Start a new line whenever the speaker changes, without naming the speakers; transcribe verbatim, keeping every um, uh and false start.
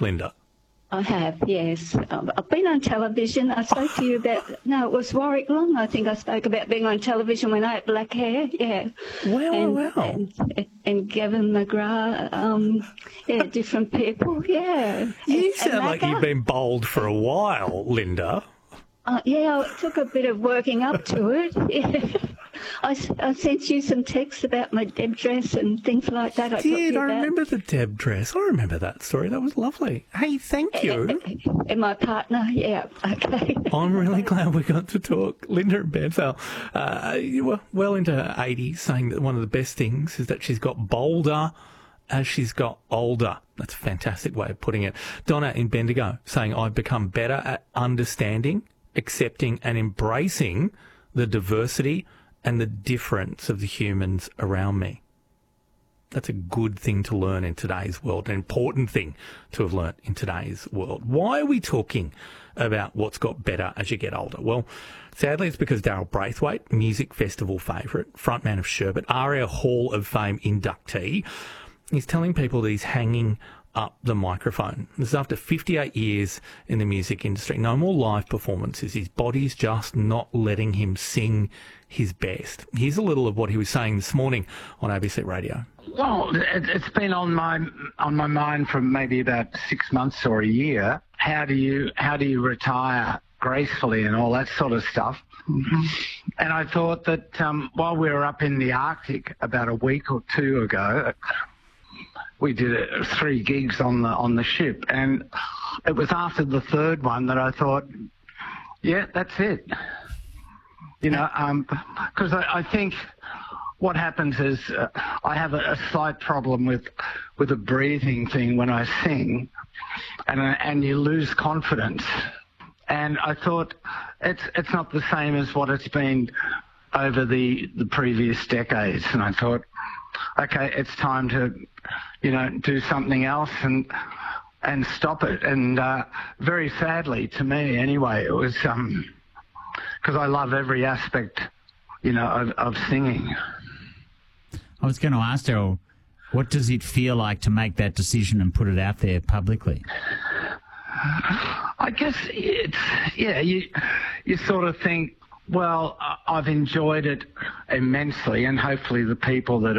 Linda?
I have, yes. Um, I've been on television. I spoke to you about, no, it was Warwick Long. I think I spoke about being on television when I had black hair, yeah.
Wow,
and,
wow.
And, and Gavin McGrath, um, yeah, different people, yeah.
You
and,
sound
and
like
Macca.
you've been bold for a while, Linda.
Uh, yeah, it took a bit of working up to it. Yeah. I, I sent you some texts about my Deb dress and things like that. I
Did I
about.
remember the Deb dress? I remember that story. That was lovely. Hey, thank you.
And my partner, yeah, okay.
I'm really glad we got to talk. Linda and Bethel, uh, you were well into her eighties, saying that one of the best things is that she's got bolder as she's got older. That's a fantastic way of putting it. Donna in Bendigo saying, I've become better at understanding, accepting and embracing the diversity and the difference of the humans around me. That's a good thing to learn in today's world, an important thing to have learnt in today's world. Why are we talking about what's got better as you get older? Well, sadly, it's because Daryl Braithwaite, music festival favourite, frontman of Sherbet, ARIA Hall of Fame inductee, he's telling people that he's hanging up the microphone. This is after fifty-eight years in the music industry. No more live performances. His body's just not letting him sing his best. Here's a little of what he was saying this morning on A B C Radio.
Well, it, it's been on my on my mind for maybe about six months or a year. How do you how do you retire gracefully and all that sort of stuff? Mm-hmm. And I thought that um, while we were up in the Arctic about a week or two ago, we did uh, three gigs on the on the ship, and it was after the third one that I thought, yeah, that's it. You know, because um, I, I think what happens is uh, I have a, a slight problem with with a breathing thing when I sing, and uh, and you lose confidence. And I thought it's it's not the same as what it's been over the the previous decades. And I thought, okay, it's time to, you know, do something else and and stop it. And uh, very sadly, to me anyway, it was um because I love every aspect, you know, of, of singing.
I was going to ask Daryl, what does it feel like to make that decision and put it out there publicly?
I guess it's, yeah, you you sort of think, well, I've enjoyed it immensely, and hopefully the people that